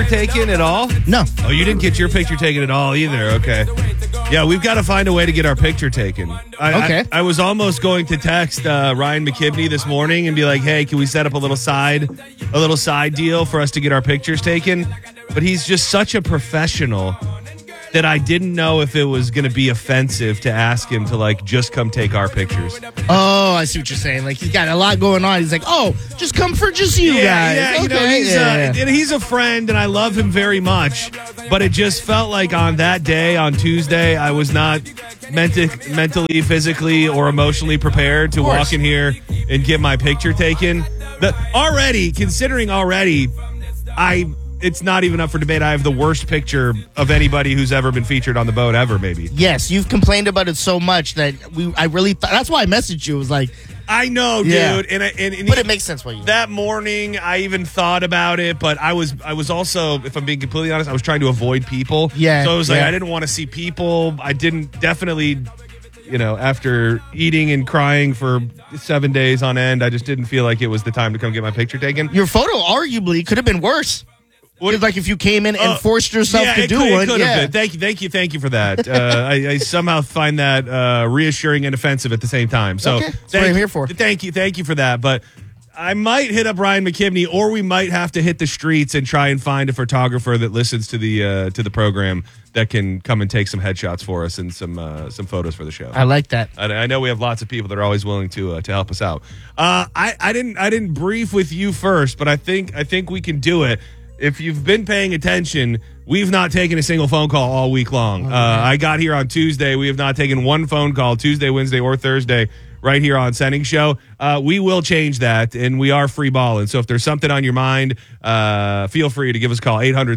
taken at all? No. Oh, you didn't get your picture taken at all either. Okay. Yeah, we've got to find a way to get our picture taken. Okay. I was almost going to text Ryan McKibney this morning and be like, hey, can we set up a little side deal for us to get our pictures taken? But he's just such a professional that I didn't know if it was going to be offensive to ask him to, like, just come take our pictures. Oh, I see what you're saying. Like, he's got a lot going on. He's like, oh, just come for just you guys. Yeah, Okay. and he's a friend, and I love him very much. But it just felt like on that day, on Tuesday, I was not mentally, physically, or emotionally prepared to walk in here and get my picture taken. It's not even up for debate. I have the worst picture of anybody who's ever been featured on the boat ever, maybe. Yes, you've complained about it so much that I really thought, that's why I messaged you. It was like, I know, yeah. dude. And but it makes sense for you. That morning, I even thought about it, but I was also, if I'm being completely honest, I was trying to avoid people. Yeah. So it was like, I didn't want to see people. I didn't definitely, after eating and crying for 7 days on end, I just didn't feel like it was the time to come get my picture taken. Your photo arguably could have been worse. It's like if you came in and forced yourself to do one. It could have been. Thank you for that. I somehow find that reassuring and offensive at the same time. So that's what I'm here for. Thank you for that. But I might hit up Ryan McKibney, or we might have to hit the streets and try and find a photographer that listens to the program that can come and take some headshots for us and some photos for the show. I like that. I know we have lots of people that are always willing to help us out. I didn't brief with you first, but I think we can do it. If you've been paying attention, we've not taken a single phone call all week long. I got here on Tuesday. We have not taken one phone call Tuesday, Wednesday, or Thursday right here on Sending Show. We will change that, and we are free balling. So if there's something on your mind, feel free to give us a call,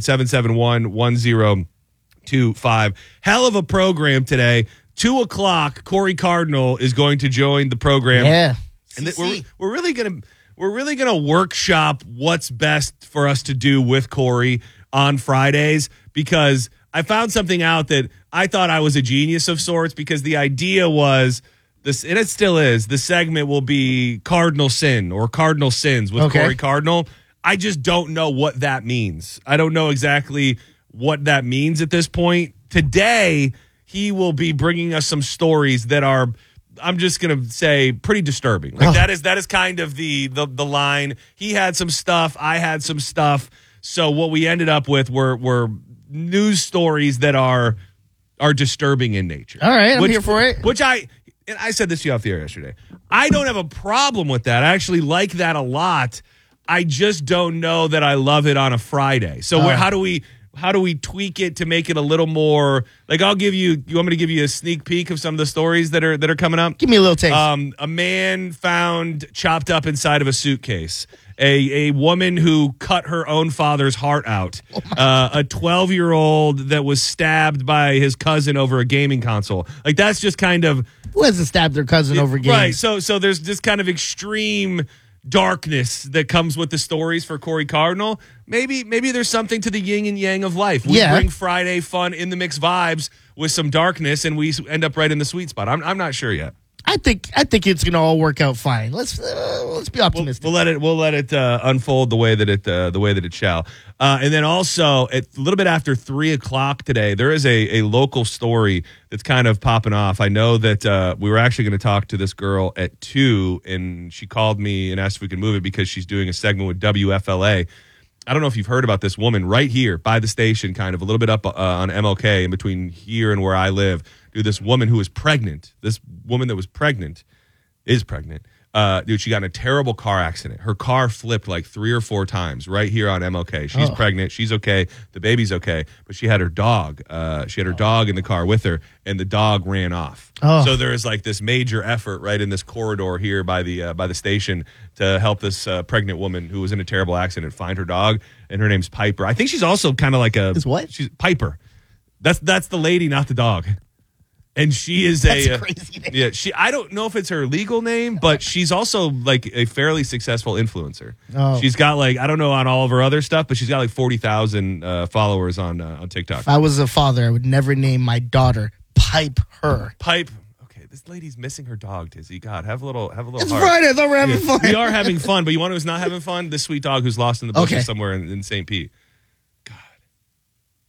800-771-1025. Hell of a program today. 2 o'clock, Corey Cardinal is going to join the program. Yeah. And we're really going to... We're really going to workshop what's best for us to do with Corey on Fridays, because I found something out that I thought I was a genius of sorts, because the idea was this, and it still is, the segment will be Cardinal Sin or Cardinal Sins with Corey Cardinal. I just don't know what that means. I don't know exactly what that means at this point. Today, he will be bringing us some stories that are, I'm just going to say, pretty disturbing. Like that is kind of the line. He had some stuff. I had some stuff. So what we ended up with were news stories that are disturbing in nature. All right, I'm here for it. And I said this to you off the air yesterday. I don't have a problem with that. I actually like that a lot. I just don't know that I love it on a Friday. So how do we tweak it to make it a little more, like, you want me to give you a sneak peek of some of the stories that are coming up? Give me a little taste. A man found chopped up inside of a suitcase. A woman who cut her own father's heart out. A 12-year-old that was stabbed by his cousin over a gaming console. Like, that's just kind of... Who hasn't stabbed their cousin over games? Right, so there's this kind of extreme darkness that comes with the stories for Corey Cardinal. Maybe there's something to the yin and yang of life. We bring Friday fun in the mix vibes with some darkness, and we end up right in the sweet spot. I'm not sure yet. I think it's going to all work out fine. Let's be optimistic. We'll let it unfold the way that it shall. And then also at a little bit after 3:00 today, there is a local story that's kind of popping off. I know that we were actually going to talk to this girl at 2, and she called me and asked if we could move it because she's doing a segment with WFLA. I don't know if you've heard about this woman right here by the station, kind of a little bit up on MLK in between here and where I live. This woman who is pregnant, this woman that was pregnant, is pregnant. She got in a terrible car accident. Her car flipped like 3 or 4 times right here on MLK. She's pregnant. She's okay. The baby's okay. But she had her dog. She had her dog in the car with her, and the dog ran off. So there is like this major effort right in this corridor here by the station to help this pregnant woman who was in a terrible accident find her dog, and her name's Piper. I think she's also kind of like a... Is what? She's Piper. That's the lady, not the dog. And she is a crazy name. Yeah. I don't know if it's her legal name, but she's also like a fairly successful influencer. She's got like, I don't know on all of her other stuff, but she's got like 40,000 followers on TikTok. If I was a father, I would never name my daughter Piper. Okay, this lady's missing her dog, Tizzy. God, have a little It's heart. Friday. I thought we're having fun. We are having fun, but you want who's not having fun? This sweet dog who's lost in the bushes somewhere in St. Pete. God.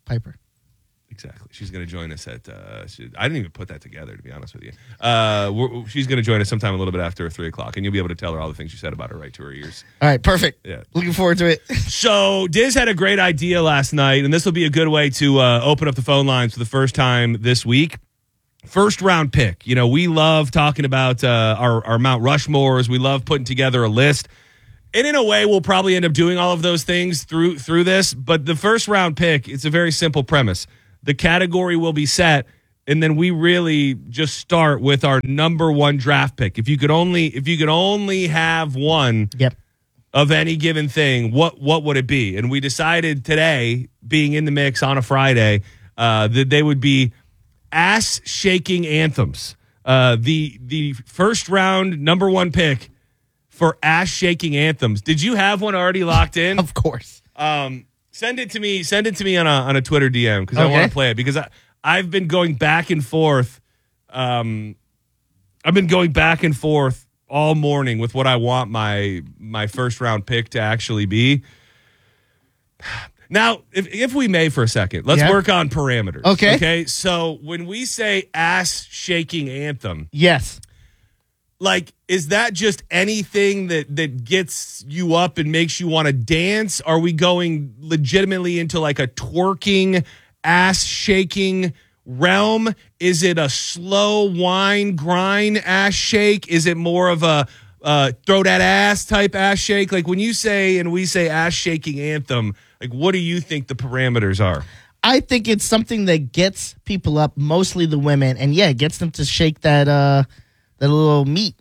Piper. Exactly. She's going to join us at. I didn't even put that together, to be honest with you. She's going to join us sometime a little bit after 3 o'clock, and you'll be able to tell her all the things you said about her right to her ears. All right, perfect. Yeah. Looking forward to it. So Diz had a great idea last night, and this will be a good way to open up the phone lines for the first time this week. First round pick. You know, we love talking about our Mount Rushmores. We love putting together a list. And in a way, we'll probably end up doing all of those things through this. But the first round pick, it's a very simple premise. The category will be set, and then we really just start with our number one draft pick. If you could only have one of any given thing, what would it be? And we decided today, being in the mix on a Friday, that they would be ass-shaking anthems. The first round number one pick for ass-shaking anthems. Did you have one already locked in? Of course. Send it to me on a Twitter DM because I want to play it because I've been going back and forth. I've been going back and forth all morning with what I want my first round pick to actually be. Now, if we may for a second, let's work on parameters. Okay. So when we say ass shaking anthem, yes. Like, is that just anything that gets you up and makes you want to dance? Are we going legitimately into like a twerking, ass-shaking realm? Is it a slow whine, grind, ass shake? Is it more of a throw that ass type ass shake? Like, when you say and we say ass-shaking anthem, like, what do you think the parameters are? I think it's something that gets people up, mostly the women, and it gets them to shake that little meat.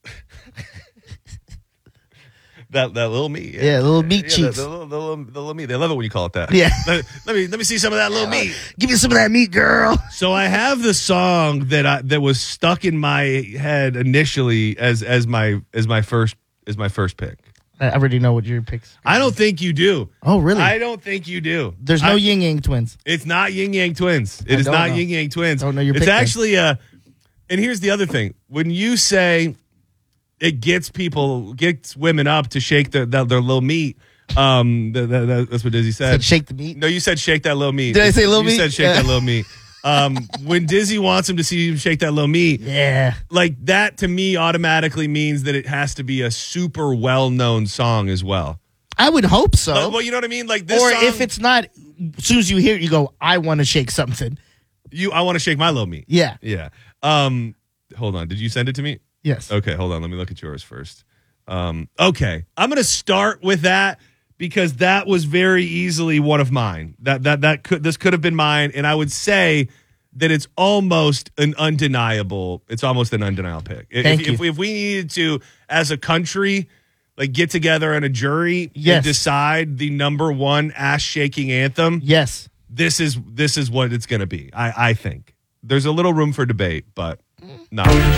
That little meat. Yeah, little meat cheeks. The little meat. They love it when you call it that. Yeah. Let me see some of that little meat. Give me some of that meat, girl. So I have the song that was stuck in my head initially as my first pick. I already know what your picks. I don't think you do. Oh, really? I don't think you do. There's no Yin Yang Twins. It's not Yin Yang Twins. It is not Yin Yang Twins. Don't know your pick. It's actually and here's the other thing. When you say it gets women up to shake their little meat. That's what Dizzy said. Shake the meat? No, you said shake that little meat. Did I say little meat? You said shake that little meat. When Dizzy wants him to see him shake that little meat, like that to me automatically means that it has to be a super well-known song as well. I would hope so. Well, you know what I mean? Like this or song, if it's not, as soon as you hear it, you go, I want to shake something. I want to shake my little meat. Yeah. Yeah. Hold on. Did you send it to me? Yes. Okay, hold on. Let me look at yours first. Okay. I'm going to start with that because that was very easily one of mine. This could have been mine, and I would say that it's almost an undeniable pick. Thank you. If we needed to, as a country, like get together in a jury and decide the number one ass-shaking anthem, yes, this is what it's going to be. I think there's a little room for debate, but not.